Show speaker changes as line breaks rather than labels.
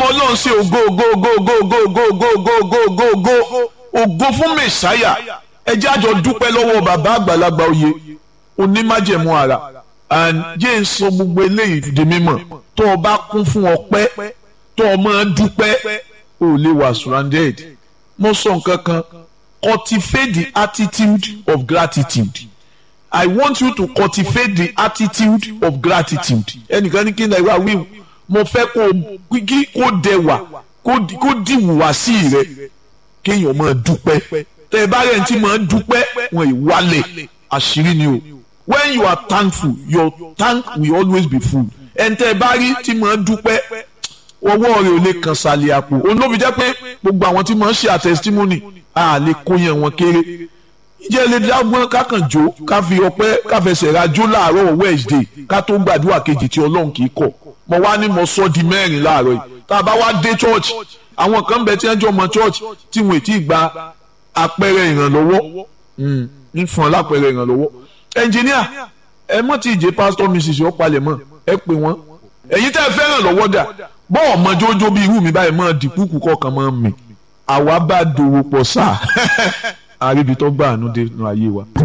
ọmọ Ọlọ́run ṣe ògo ògo ògo ògo ògo ògo ògo ògo ògo ògo ògo ògo fún mẹ̀sáyà. Ẹ jẹ́ àjọ dúpẹ́ lọ́wọ́ bàbá àgbàlagbà oyè onímájẹ̀mú ara. And jẹ́ ń sọ gbogbo eléyìí di mímọ̀ tó o bá kún fún ọpẹ́ tó o máa dúpẹ́ o lè wà surrounded. Mo sọ nǹkan kan, cultivate the attitude of gratitude. I want you to cultivate the attitude of gratitude. Ẹnìkan ní kí n náà wí mo fẹ́ kó dẹwà kó dìwùwà sí rẹ kéèyàn máa dúpẹ́. Tẹ́ ẹ bá rẹ̀ ń tí máa dúpẹ́ wọn ìwálẹ̀ àṣírí ni o. When you are thankful, your tank will always be full. Ẹn tẹ́ ẹ bá rí tí máa dúpẹ́ ọwọ́ rẹ̀ ò lè kàn sàlẹ̀ àpò. Olóbi jẹ́ pé gbogbo àwọn tí máa ń ṣe àtẹ̀sítímọ́nì a lè kó yẹn wọn kéré. Ìjẹ́ lè dágbọ́n kákan jó ká fi ọpẹ́ ká fẹsẹ̀ ra jó láàárọ̀ Wednesday ká tó gbàdúrà kejì tí Ọlọ́run kì í kọ̀. Mo wá ní mo sọ di 4 láàárọ̀ yìí. Tá a bá wá dé church àwọn kan bẹ tí wọ́n jọ ọmọ church tí wọ́n ti gba àpẹẹrẹ ìrànlọ́wọ́ ń fún ọ lápẹẹrẹ ìrànlọ́wọ́. Engineer ẹ mọ̀ tí ìjẹ́ pastor Mrs. Ọ̀pálẹ̀mọ́ ẹ pè wọ́n. Ẹ̀yin tẹ́ ẹ fẹ́ràn lọ́wọ́ dà bọ́ọ̀ mọ jójó bí irú mi báyìí mọ́ dìkúkú kọ̀ọ̀kan mọ́ mi àwa bá dòwò pọ̀ sáà àríbi tó gbà àánú dé nínú ayé wa.